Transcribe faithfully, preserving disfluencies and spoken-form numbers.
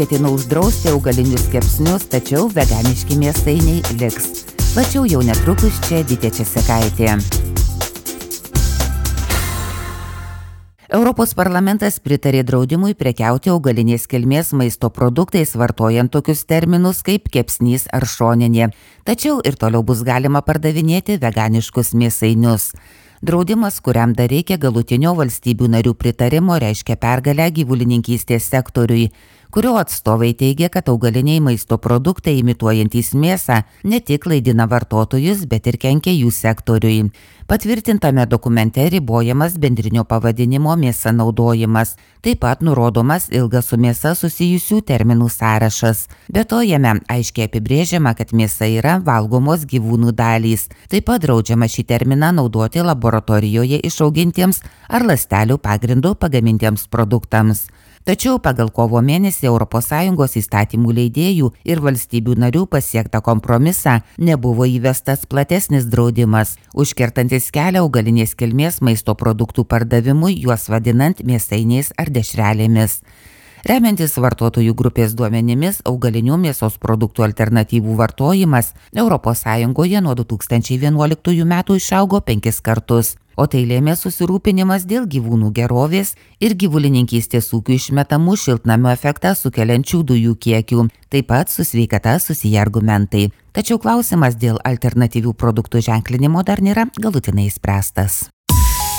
Ketina uždrausti augalinius kepsnius, tačiau veganiški mėsainiai liks. Plačiau jau netrukus čia Ditė Česekaitė. Europos parlamentas pritarė draudimui prekiauti augalinės kilmės maisto produktais, vartojant tokius terminus kaip kepsnys ar šoninė. Tačiau ir toliau bus galima pardavinėti veganiškus mėsainius. Draudimas, kuriam dar reikia galutinio valstybių narių pritarimo, reiškia pergalę gyvulininkystės sektoriui, kurio atstovai teigia, kad augaliniai maisto produktai imituojantys mėsą ne tik klaidina vartotojus, bet ir kenkia jų sektoriui. Patvirtintame dokumente ribojamas bendrinio pavadinimo mėsa naudojimas, taip pat nurodomas ilgas su mėsa susijusių terminų sąrašas. Be to jame aiškiai apibrėžiama, kad mėsa yra valgomos gyvūnų dalys. Taip pat draudžiama šį terminą naudoti laboratorijoje išaugintiems ar ląstelių pagrindų pagamintiems produktams. Tačiau pagal kovo mėnesį Europos Sąjungos įstatymų leidėjų ir valstybių narių pasiektą kompromisą nebuvo įvestas platesnis draudimas, užkertantis kelią augalinės kilmės maisto produktų pardavimui, juos vadinant mėsainiais ar dešrelėmis. Remiantis vartotojų grupės duomenimis, augalinių mėsos produktų alternatyvų vartojimas Europos Sąjungoje nuo du tūkstančiai vienuoliktųjų metų išaugo penkis kartus, o tai lėmė susirūpinimas dėl gyvūnų gerovės ir gyvulininkystės ūkių išmetamų šiltnamio efektą sukeliančių dujų kiekių, taip pat su sveikata susiję argumentai. Tačiau klausimas dėl alternatyvių produktų ženklinimo dar nėra galutinai išspręstas.